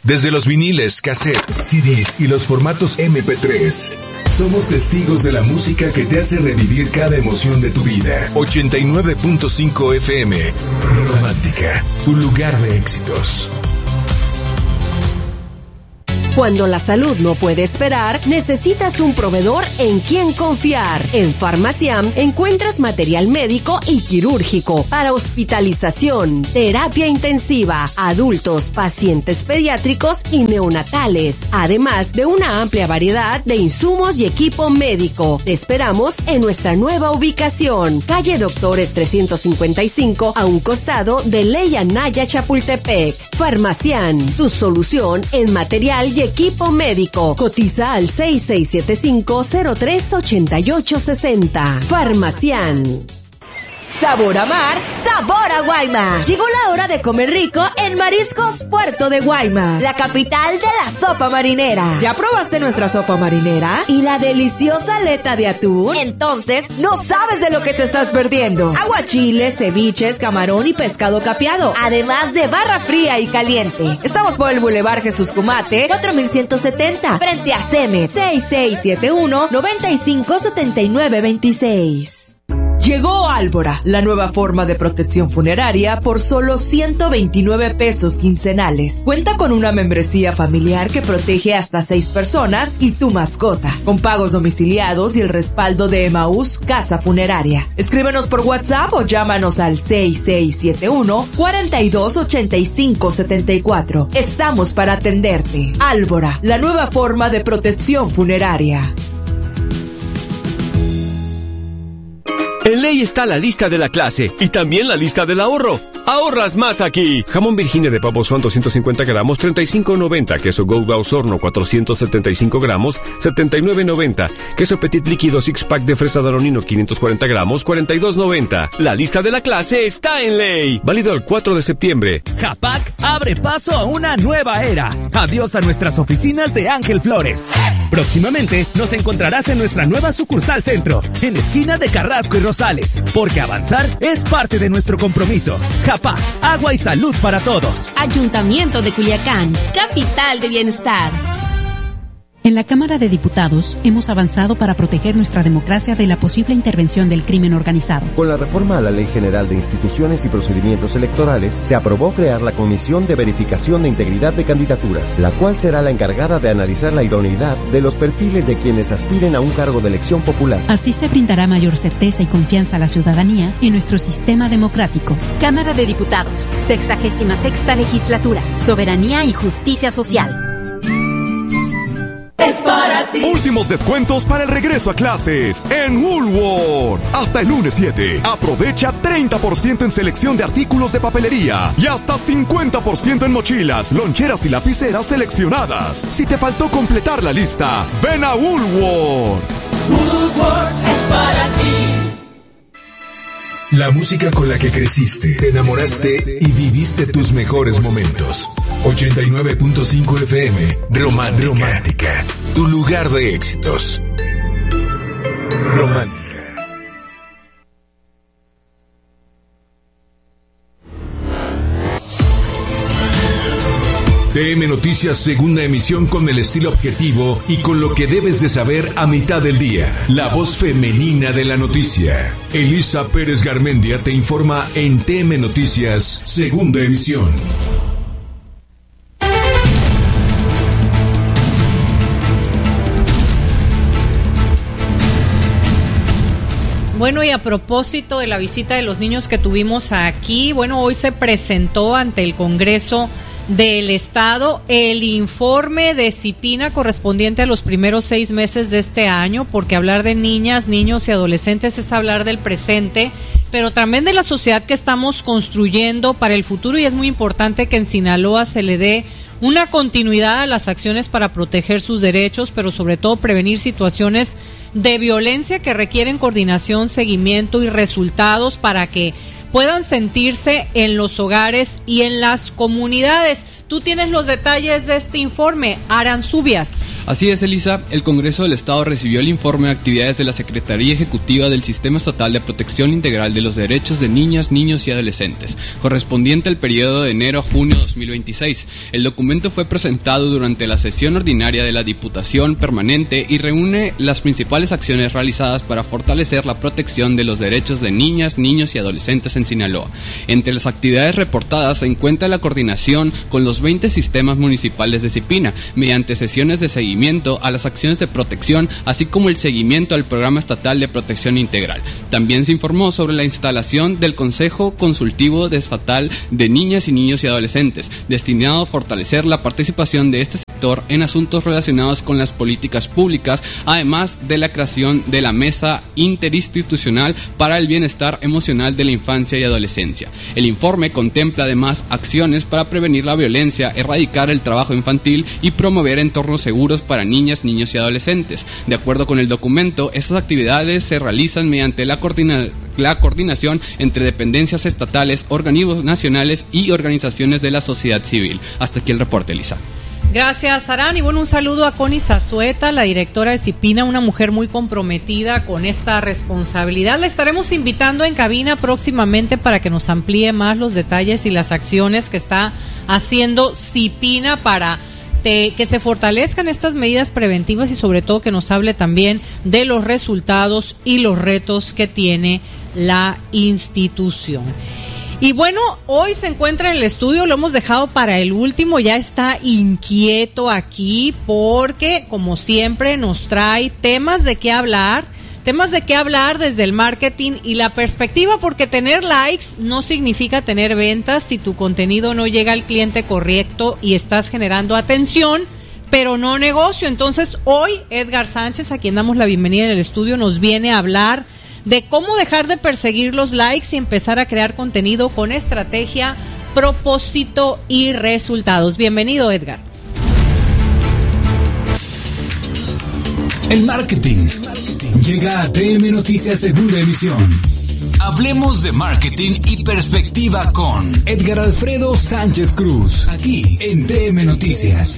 Desde los viniles, cassettes, CDs y los formatos MP3. Somos testigos de la música que te hace revivir cada emoción de tu vida. 89.5 FM. Romántica, un lugar de éxitos. Cuando la salud no puede esperar, necesitas un proveedor en quien confiar. En Farmaciam encuentras material médico y quirúrgico para hospitalización, terapia intensiva, adultos, pacientes pediátricos y neonatales, además de una amplia variedad de insumos y equipo médico. Te esperamos en nuestra nueva ubicación, calle Doctores 355, a un costado de Ley Anaya Chapultepec. Farmaciam, tu solución en material y equipo médico. Cotiza al 6675-038860. Farmaciam. Sabor a mar, sabor a Guaymas. Llegó la hora de comer rico en Mariscos Puerto de Guaymas, la capital de la sopa marinera. ¿Ya probaste nuestra sopa marinera? ¿Y la deliciosa aleta de atún? Entonces, no sabes de lo que te estás perdiendo. Aguachiles, ceviches, camarón y pescado capeado, además de barra fría y caliente. Estamos por el Boulevard Jesús Cumate, 4170, frente a CEMES, 6671-957926. Llegó Álvora, la nueva forma de protección funeraria por solo 129 pesos quincenales. Cuenta con una membresía familiar que protege hasta 6 personas y tu mascota, con pagos domiciliados y el respaldo de Emaús Casa Funeraria. Escríbenos por WhatsApp o llámanos al 6671-428574. Estamos para atenderte. Álvora, la nueva forma de protección funeraria. En Ley está la lista de la clase y también la lista del ahorro. ¡Ahorras más aquí! Jamón Virginia de Pavo Swan 250 gramos, $35.90. Queso Gouda Osorno 475 gramos, $79.90. Queso Petit líquido Six Pack de fresa Danonino 540 gramos, $42.90. La lista de la clase está en Ley. Válido el 4 de septiembre. Japac abre paso a una nueva era. Adiós a nuestras oficinas de Ángel Flores. Próximamente nos encontrarás en nuestra nueva sucursal centro, en esquina de Carrasco y Rosales, porque avanzar es parte de nuestro compromiso. Japac, agua y salud para todos. Ayuntamiento de Culiacán, capital de bienestar. En la Cámara de Diputados hemos avanzado para proteger nuestra democracia de la posible intervención del crimen organizado. Con la reforma a la Ley General de Instituciones y Procedimientos Electorales, se aprobó crear la Comisión de Verificación de Integridad de Candidaturas, la cual será la encargada de analizar la idoneidad de los perfiles de quienes aspiren a un cargo de elección popular. Así se brindará mayor certeza y confianza a la ciudadanía en nuestro sistema democrático. Cámara de Diputados, 66ª Legislatura, Soberanía y Justicia Social. Es para ti. Últimos descuentos para el regreso a clases en Woolworth. Hasta el lunes 7. Aprovecha 30% en selección de artículos de papelería y hasta 50% en mochilas, loncheras y lapiceras seleccionadas. Si te faltó completar la lista, ven a Woolworth. Woolworth es para ti. La música con la que creciste, te enamoraste y viviste tus mejores momentos. 89.5 FM, Romántica, tu lugar de éxitos. Romántica. TM Noticias, segunda emisión, con el estilo objetivo y con lo que debes de saber a mitad del día. La voz femenina de la noticia. Elisa Pérez Garmendia te informa en TM Noticias, segunda emisión. Bueno, y a propósito de la visita de los niños que tuvimos aquí, bueno, hoy se presentó ante el Congreso del Estado el informe de CIPINA correspondiente a los primeros 6 meses de este año, porque hablar de niñas, niños y adolescentes es hablar del presente, pero también de la sociedad que estamos construyendo para el futuro, y es muy importante que en Sinaloa se le dé una continuidad a las acciones para proteger sus derechos, pero sobre todo prevenir situaciones de violencia que requieren coordinación, seguimiento y resultados para que puedan sentirse en los hogares y en las comunidades. Tú tienes los detalles de este informe, Aranzubias. Así es, Elisa. El Congreso del Estado recibió el informe de actividades de la Secretaría Ejecutiva del Sistema Estatal de Protección Integral de los derechos de niñas, niños y adolescentes, correspondiente al periodo de enero a junio de 2026. El documento fue presentado durante la sesión ordinaria de la Diputación Permanente y reúne las principales acciones realizadas para fortalecer la protección de los derechos de niñas, niños y adolescentes en Sinaloa. Entre las actividades reportadas se encuentra la coordinación con los 20 sistemas municipales de CIPINA, mediante sesiones de seguimiento a las acciones de protección, así como el seguimiento al Programa Estatal de Protección Integral. También se informó sobre la instalación del Consejo Consultivo Estatal de Niñas y Niños y Adolescentes, destinado a fortalecer la participación de este sector en asuntos relacionados con las políticas públicas, además de la creación de la Mesa Interinstitucional para el Bienestar Emocional de la Infancia y Adolescencia. El informe contempla además acciones para prevenir la violencia, erradicar el trabajo infantil y promover entornos seguros para niñas, niños y adolescentes. De acuerdo con el documento, estas actividades se realizan mediante la coordinación entre dependencias estatales, organismos nacionales y organizaciones de la sociedad civil. Hasta aquí el reporte, Elisa. Gracias, Arán. Y bueno, un saludo a Connie Zazueta, la directora de CIPINA, una mujer muy comprometida con esta responsabilidad. La estaremos invitando en cabina próximamente para que nos amplíe más los detalles y las acciones que está haciendo CIPINA para que se fortalezcan estas medidas preventivas y sobre todo que nos hable también de los resultados y los retos que tiene la institución. Y bueno, hoy se encuentra en el estudio, lo hemos dejado para el último, ya está inquieto aquí porque, como siempre, nos trae temas de qué hablar desde el marketing y la perspectiva, porque tener likes no significa tener ventas si tu contenido no llega al cliente correcto y estás generando atención, pero no negocio. Entonces, hoy Edgar Sánchez, a quien damos la bienvenida en el estudio, nos viene a hablar de cómo dejar de perseguir los likes y empezar a crear contenido con estrategia, propósito y resultados. Bienvenido, Edgar. El marketing llega a TM Noticias Segunda Emisión. Hablemos de marketing y perspectiva con Edgar Alfredo Sánchez Cruz, aquí en TM Noticias.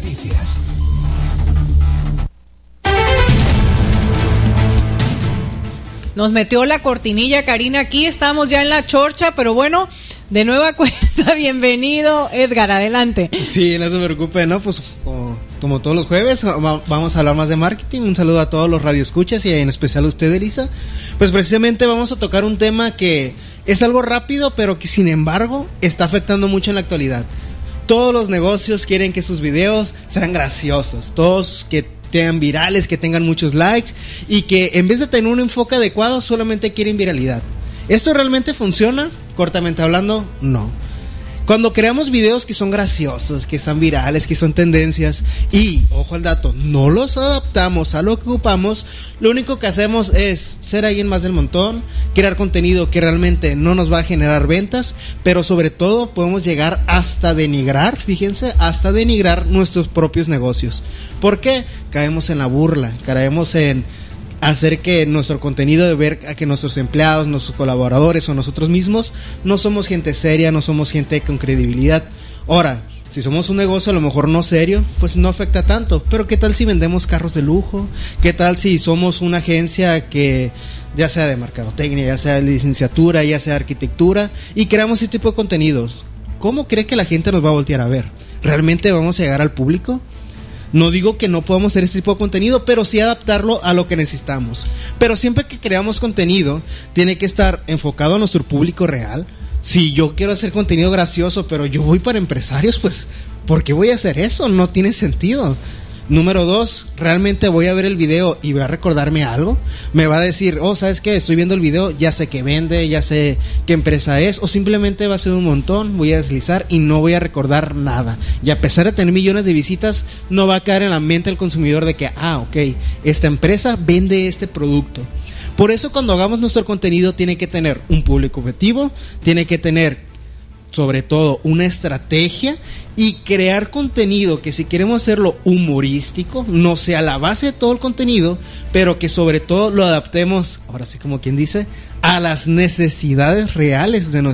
Nos metió la cortinilla, Karina, aquí estamos ya en la chorcha, pero bueno, de nueva cuenta, bienvenido, Edgar, adelante. Sí, no se preocupe, ¿no? Pues como todos los jueves, vamos a hablar más de marketing. Un saludo a todos los radioescuchas y en especial a usted, Elisa. Pues precisamente vamos a tocar un tema que es algo rápido, pero que sin embargo está afectando mucho en la actualidad. Todos los negocios quieren que sus videos sean graciosos, todos que sean virales, que tengan muchos likes y que en vez de tener un enfoque adecuado solamente quieren viralidad. ¿Esto realmente funciona? Cortamente hablando, no. Cuando creamos videos que son graciosos, que son virales, que son tendencias y, ojo al dato, no los adaptamos a lo que ocupamos, lo único que hacemos es ser alguien más del montón, crear contenido que realmente no nos va a generar ventas, pero sobre todo podemos llegar hasta denigrar, fíjense, hasta denigrar nuestros propios negocios. ¿Por qué? Caemos en la burla, caemos en hacer que nuestro contenido, de ver a que nuestros empleados, nuestros colaboradores o nosotros mismos no somos gente seria, no somos gente con credibilidad. Ahora, si somos un negocio a lo mejor no serio, pues no afecta tanto, pero ¿qué tal si vendemos carros de lujo? ¿Qué tal si somos una agencia que ya sea de mercadotecnia, ya sea de licenciatura, ya sea de arquitectura y creamos este tipo de contenidos? ¿Cómo cree que la gente nos va a voltear a ver? ¿Realmente vamos a llegar al público? No digo que no podamos hacer este tipo de contenido, pero sí adaptarlo a lo que necesitamos. Pero siempre que creamos contenido, tiene que estar enfocado a nuestro público real. Si yo quiero hacer contenido gracioso, pero yo voy para empresarios, pues, ¿por qué voy a hacer eso? No tiene sentido. Número 2, ¿realmente voy a ver el video y voy a recordarme algo? Me va a decir, oh, ¿sabes qué? Estoy viendo el video, ya sé qué vende, ya sé qué empresa es, o simplemente va a ser un montón, voy a deslizar y no voy a recordar nada. Y a pesar de tener millones de visitas, no va a caer en la mente del consumidor de que, ok, esta empresa vende este producto. Por eso cuando hagamos nuestro contenido tiene que tener un público objetivo, tiene que tener sobre todo una estrategia y crear contenido que si queremos hacerlo humorístico, no sea la base de todo el contenido, pero que sobre todo lo adaptemos, ahora sí como quien dice, a las necesidades reales de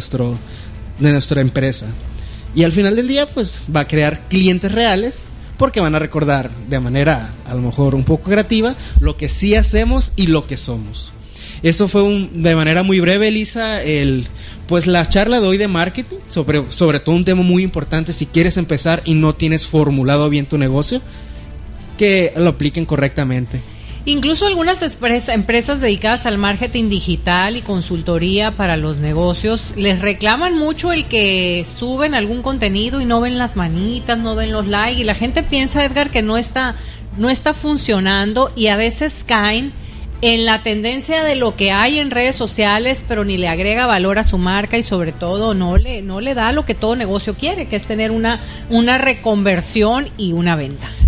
nuestra empresa. Y al final del día pues va a crear clientes reales porque van a recordar de manera a lo mejor un poco creativa lo que sí hacemos y lo que somos. Eso fue de manera muy breve, Elisa, pues la charla de hoy de marketing, sobre todo un tema muy importante si quieres empezar y no tienes formulado bien tu negocio, que lo apliquen correctamente. Incluso algunas empresas dedicadas al marketing digital y consultoría para los negocios les reclaman mucho el que suben algún contenido y no ven las manitas, no ven los likes, y la gente piensa, Edgar, que no está funcionando, y a veces caen en la tendencia de lo que hay en redes sociales, pero ni le agrega valor a su marca y sobre todo no le da lo que todo negocio quiere, que es tener una reconversión y una venta.